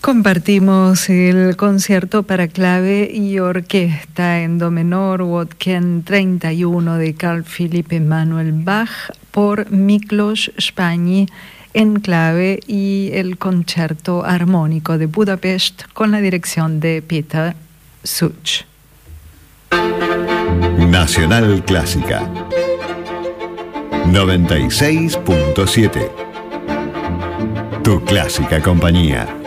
Compartimos el concierto para clave y orquesta en do menor Wodken 31 de Carl Philipp Emanuel Bach por Miklos Szpany en clave y el concierto armónico de Budapest con la dirección de Peter Such. Nacional Clásica 96.7. Tu clásica compañía.